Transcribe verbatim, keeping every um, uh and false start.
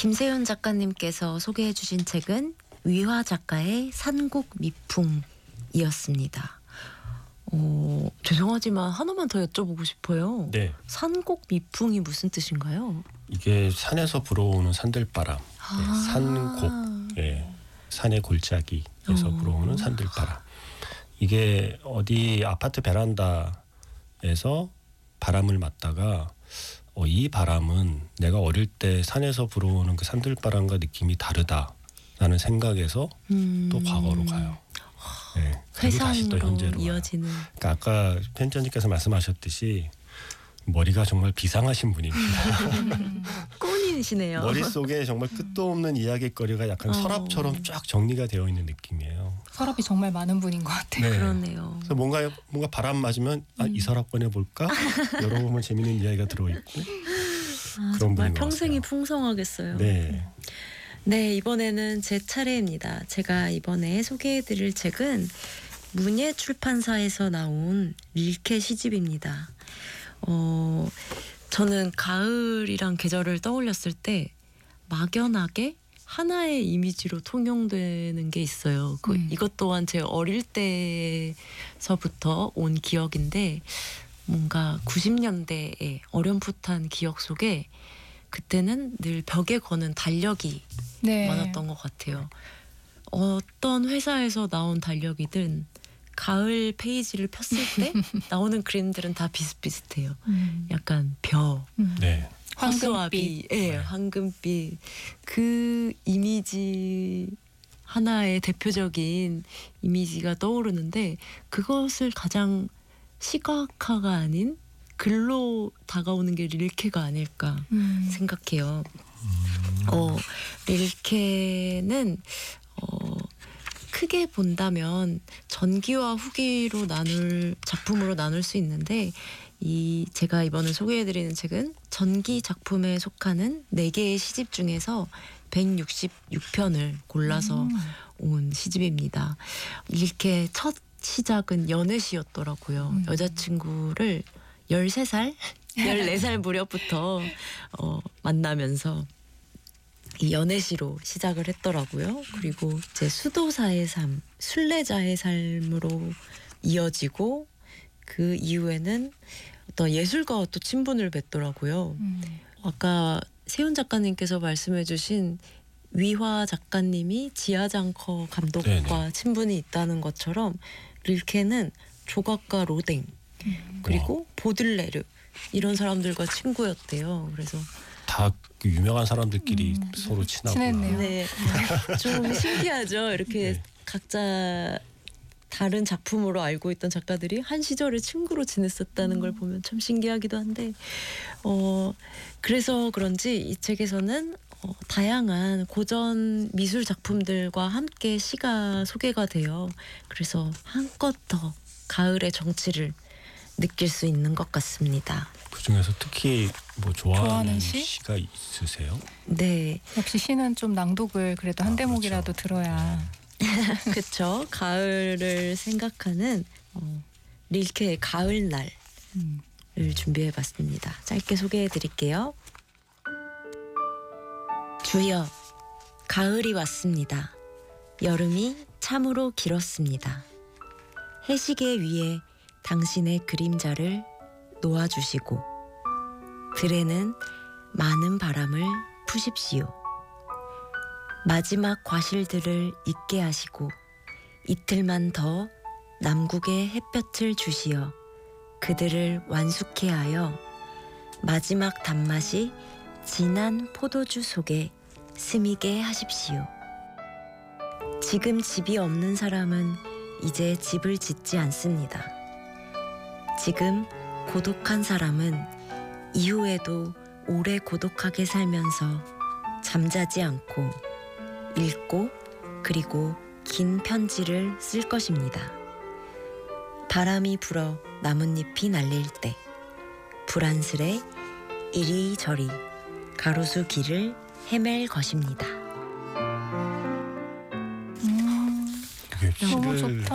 김세윤 작가님께서 소개해 주신 책은 위화 작가의 산곡 미풍이었습니다. 어, 죄송하지만 하나만 더 여쭤보고 싶어요. 네. 산곡 미풍이 무슨 뜻인가요? 이게 산에서 불어오는 산들바람. 아. 네, 산곡. 예. 산의 골짜기에서 어. 불어오는 산들바람. 이게 어디 아파트 베란다에서 바람을 맞다가 어, 이 바람은 내가 어릴 때 산에서 불어오는 그 산들바람과 느낌이 다르다라는 생각에서 음. 또 과거로 가요. 네, 그리고 다시 또 회상으로 현재로 와요. 이어지는. 그러니까 아까 편집장님께서 말씀하셨듯이 머리가 정말 비상하신 분입니다. 꾼이시네요. 머릿속에 정말 끝도 없는 이야기거리가 약간 어. 서랍처럼 쫙 정리가 되어 있는 느낌이에요. 서랍이 정말 많은 분인 것 같아요. 네. 그러네요. 그래서 뭔가 뭔가 바람 맞으면 아, 이 서랍 꺼내 볼까? 열어보면 재밌는 이야기가 들어 있고. 아, 그런 정말 분인 것 평생이 같아요. 풍성하겠어요. 네. 네, 이번에는 제 차례입니다. 제가 이번에 소개해드릴 책은 문예 출판사에서 나온 릴케 시집입니다. 어, 저는 가을이랑 계절을 떠올렸을 때 막연하게 하나의 이미지로 통용되는 게 있어요. 그 음. 이것 또한 제 어릴 때서부터 온 기억인데 뭔가 구십 년대의 어렴풋한 기억 속에 그때는 늘 벽에 거는 달력이 네. 많았던 것 같아요. 어떤 회사에서 나온 달력이든 가을 페이지를 폈을 때 나오는 그림들은 다 비슷비슷해요. 음. 약간 벼, 음. 네. 황금빛, 예, 네. 황금빛 그 이미지 하나의 대표적인 이미지가 떠오르는데 그것을 가장 시각화가 아닌 글로 다가오는 게 릴케가 아닐까 음. 생각해요. 어, 릴케는 어, 크게 본다면 전기와 후기로 나눌 작품으로 나눌 수 있는데 이 제가 이번에 소개해드리는 책은 전기 작품에 속하는 네 개의 시집 중에서 백육십육 편을 골라서 음. 온 시집입니다. 릴케 첫 시작은 연애시였더라고요. 음. 여자친구를 열세 살, 열네 살 무렵부터 어, 만나면서 이 연애시로 시작을 했더라고요. 그리고 이제 수도사의 삶, 순례자의 삶으로 이어지고 그 이후에는 어떤 예술가와 또 친분을 맺더라고요. 음. 아까 세훈 작가님께서 말씀해주신 위화 작가님이 지하장커 감독과 네네. 친분이 있다는 것처럼 릴케는 조각가 로댕 그리고 보들레르 이런 사람들과 친구였대요. 그래서 다 그 유명한 사람들끼리 음. 서로 친하고. 친했네요. 네, 좀 신기하죠. 이렇게 네. 각자 다른 작품으로 알고 있던 작가들이 한 시절에 친구로 지냈었다는 걸 보면 참 신기하기도 한데 어 그래서 그런지 이 책에서는 어, 다양한 고전 미술 작품들과 함께 시가 소개가 돼요. 그래서 한껏 더 가을의 정취를 느낄 수 있는 것 같습니다. 그 중에서 특히 뭐 좋아하는, 좋아하는 시? 시가 있으세요? 네, 역시 시는 좀 낭독을 그래도 한 아, 대목이라도 그렇죠. 들어야. 그쵸. 가을을 생각하는 어, 릴케의 가을날을 음. 준비해봤습니다. 짧게 소개해드릴게요. 주여, 가을이 왔습니다. 여름이 참으로 길었습니다. 해시계 위에 당신의 그림자를 놓아주시고 들에는 많은 바람을 푸십시오. 마지막 과실들을 잊게 하시고 이틀만 더 남국의 햇볕을 주시어 그들을 완숙해 하여 마지막 단맛이 진한 포도주 속에 스미게 하십시오. 지금 집이 없는 사람은 이제 집을 짓지 않습니다. 지금 고독한 사람은 이후에도 오래 고독하게 살면서 잠자지 않고 읽고 그리고 긴 편지를 쓸 것입니다. 바람이 불어 나뭇잎이 날릴 때 불안스레 이리저리 가로수 길을 헤맬 것입니다. 음. 되게 너무 시를 좋다.